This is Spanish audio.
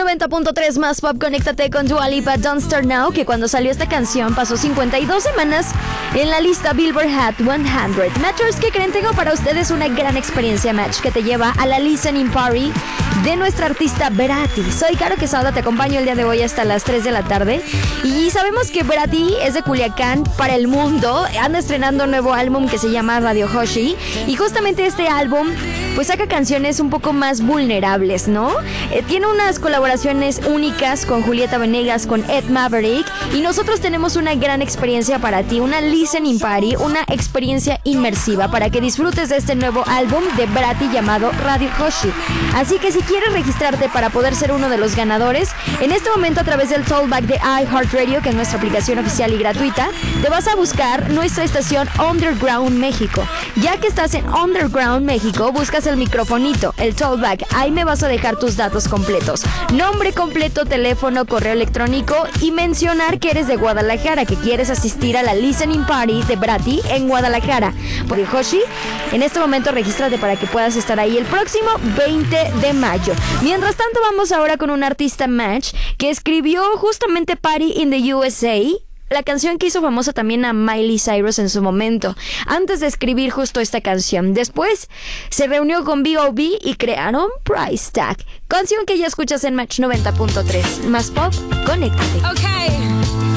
90.3 más pop, conéctate con Dua Lipa, Don't Start Now, que cuando salió esta canción pasó 52 semanas en la lista Billboard Hot 100. Matchers, ¿qué creen? Tengo para ustedes una gran experiencia match que te lleva a la listening party de nuestra artista Verati. Soy Caro Quesada, te acompaño el día de hoy hasta las 3 de la tarde. Y sabemos que Verati es de Culiacán para el mundo. Anda estrenando un nuevo álbum que se llama Radio Hoshi. Y justamente este álbum pues saca canciones un poco más vulnerables, ¿no? Tiene unas colaboraciones únicas con Julieta Venegas, con Ed Maverick. Y nosotros tenemos una gran experiencia para ti, una listening party, una experiencia inmersiva para que disfrutes de este nuevo álbum de Verati llamado Radio Hoshi. Así que si quieres registrarte para poder ser uno de los ganadores, en este momento a través del Tollback de iHeartRadio, que es nuestra aplicación oficial y gratuita, te vas a buscar nuestra estación Underground México. Ya que estás en Underground México, buscas el microfonito, el Tollback. Ahí me vas a dejar tus datos completos: nombre completo, teléfono, correo electrónico y mencionar que eres de Guadalajara, que quieres asistir a la listening party de Verati en Guadalajara. Por Hoshi, en este momento regístrate para que puedas estar ahí el próximo 20 de mayo. Mientras tanto, vamos ahora con un artista match que escribió justamente Party in the USA, la canción que hizo famosa también a Miley Cyrus en su momento, antes de escribir justo esta canción. Después se reunió con B.O.B. y crearon Price Tag, canción que ya escuchas en Match 90.3. Más pop, conéctate. Okay.